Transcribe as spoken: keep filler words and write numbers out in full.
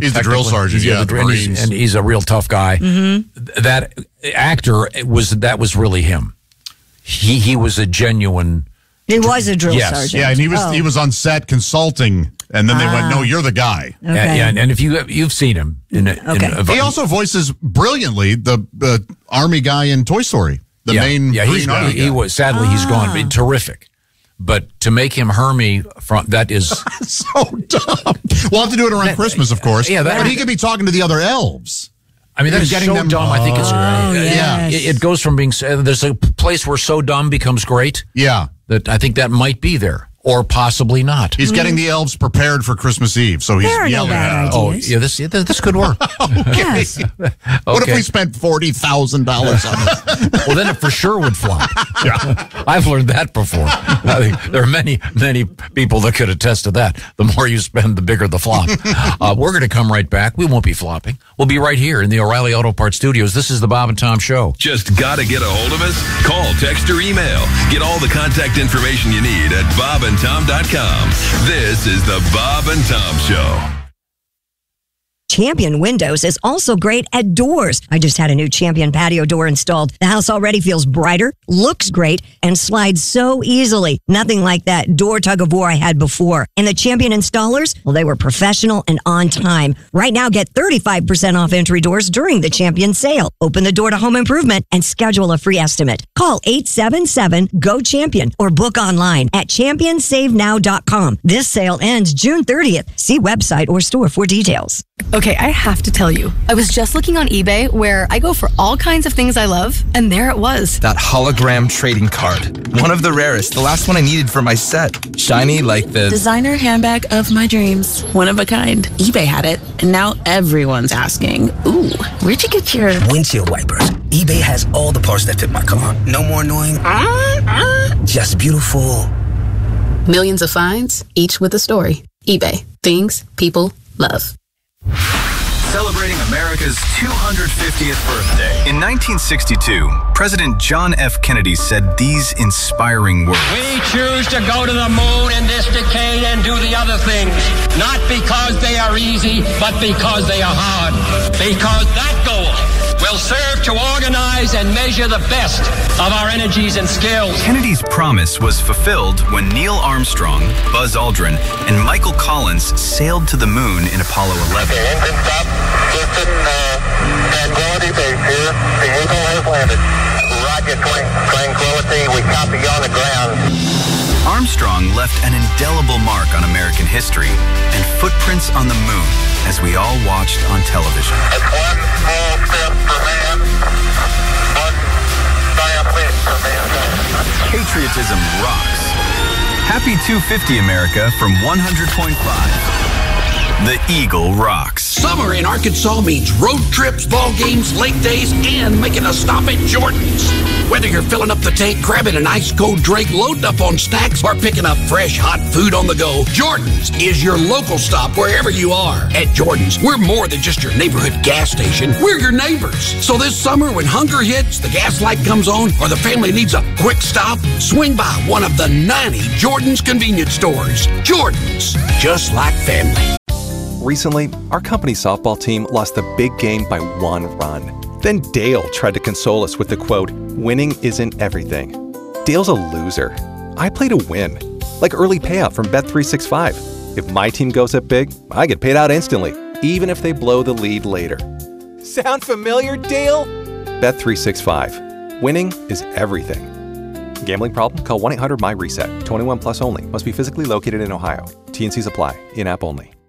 He's the drill sergeant, he's, yeah, the, and, he's, and he's a real tough guy. Mm-hmm. That actor was that was really him. He he was a genuine. He was a drill yes. sergeant. Yeah, and he was oh. he was on set consulting, and then they ah. went, "No, you're the guy." Okay. Yeah, yeah, and, and if you you've seen him in, a, okay. in a, He also voices brilliantly the uh, army guy in Toy Story, the yeah, main. Yeah, he's green he, he was. Sadly, ah. he's gone. But terrific. But to make him Hermie, from that is so dumb. We'll have to do it around that, Christmas, of course. Yeah, that, but he could be talking to the other elves. I mean, that's getting so them, dumb. I think it's Oh, uh, yes. yeah. It, it goes from being there's a place where so dumb becomes great. Yeah, that I think that might be there, or possibly not. He's mm. getting the elves prepared for Christmas Eve, so he's there are yelling no bad at them. Oh, ideas. yeah, this yeah, this could work. Okay. Yes. What Okay. if we spent forty thousand dollars on this? Well, then it for sure would flop. Yeah, I've learned that before. I think there are many, many people that could attest to that. The more you spend, the bigger the flop. Uh, we're going to come right back. We won't be flopping. We'll be right here in the O'Reilly Auto Parts Studios. This is the Bob and Tom Show. Just got to get a hold of us? Call, text, or email. Get all the contact information you need at bob and tom dot com. This is the Bob and Tom Show. Champion Windows is also great at doors. I just had a new Champion patio door installed. The house already feels brighter, looks great, and slides so easily. Nothing like that door tug of war I had before. And the Champion installers, well, they were professional and on time. Right now, get thirty-five percent off entry doors during the Champion sale. Open the door to home improvement and schedule a free estimate. Call eight seven seven, G O champion or book online at champion save now dot com. This sale ends June thirtieth. See website or store for details. Okay, I have to tell you, I was just looking on eBay where I go for all kinds of things I love, and there it was. That hologram trading card. One of the rarest. The last one I needed for my set. Shiny like the... Designer handbag of my dreams. One of a kind. eBay had it, and now everyone's asking, ooh, where'd you get your... Windshield wipers. eBay has all the parts that fit my car. No more annoying... Uh, uh. Just beautiful. Millions of finds, each with a story. eBay. Things people love. Celebrating America's two hundred fiftieth birthday. In nineteen sixty-two, President John F. Kennedy said these inspiring words. We choose to go to the moon in this decade and do the other things, not because they are easy, but because they are hard. Because that goal will serve to organize and measure the best of our energies and skills. Kennedy's promise was fulfilled when Neil Armstrong, Buzz Aldrin, and Michael Collins sailed to the moon in Apollo eleven. Okay, engine stop. Houston, uh, Tranquility Base here. The Eagle has landed. Roger, Tranquility. We copy you on the ground. Armstrong left an indelible mark on American history and footprints on the moon as we all watched on television. That's one small step for man, one giant leap for mankind. Patriotism rocks. Happy two fifty, America, from one hundred point five. The Eagle rocks. Summer in Arkansas means road trips, ball games, lake days, and making a stop at Jordan's. Whether you're filling up the tank, grabbing an ice cold drink, loading up on snacks, or picking up fresh hot food on the go, Jordan's is your local stop wherever you are. At Jordan's, we're more than just your neighborhood gas station. We're your neighbors. So this summer, when hunger hits, the gas light comes on, or the family needs a quick stop, swing by one of the ninety Jordan's convenience stores. Jordan's, just like family. Recently, our company softball team lost the big game by one run. Then Dale tried to console us with the quote, "Winning isn't everything." Dale's a loser. I play to win, like early payout from Bet three sixty-five. If my team goes up big, I get paid out instantly, even if they blow the lead later. Sound familiar, Dale? Bet three sixty-five. Winning is everything. Gambling problem? Call one eight hundred M Y RESET. twenty-one plus only. Must be physically located in Ohio. T and Cs apply. In-app only.